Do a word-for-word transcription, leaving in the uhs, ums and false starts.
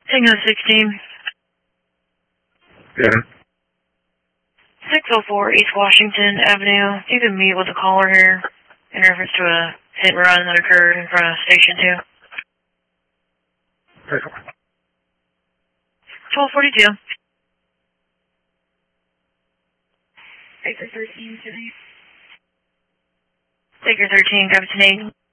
Tango sixteen. Yeah. six oh four East Washington Avenue. You can meet with the caller here in reference to a hit and run that occurred in front of Station two. twelve forty-two. Baker thirteen today. Baker thirteen, Captain eight.